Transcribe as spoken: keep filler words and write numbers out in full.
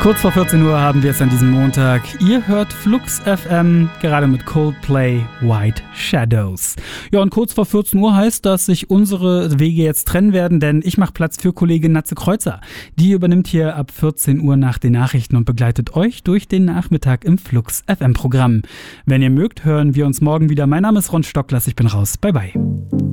Kurz vor vierzehn Uhr haben wir es an diesem Montag. Ihr hört Flux F M, gerade mit Coldplay White Shadows. Ja, und kurz vor vierzehn Uhr heißt, dass sich unsere Wege jetzt trennen werden, denn ich mache Platz für Kollegin Natze Kreuzer. Die übernimmt hier ab vierzehn Uhr nach den Nachrichten und begleitet euch durch den Nachmittag im Flux F M Programm. Wenn ihr mögt, hören wir uns morgen wieder. Mein Name ist Ron Stocklers, ich bin raus. Bye bye.